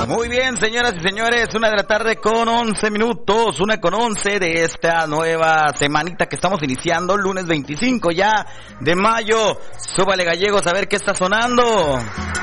Muy bien, señoras y señores, 1:11 1:11 de esta nueva semanita que estamos iniciando, lunes 25 ya de mayo. Súbale, gallegos, a ver qué está sonando.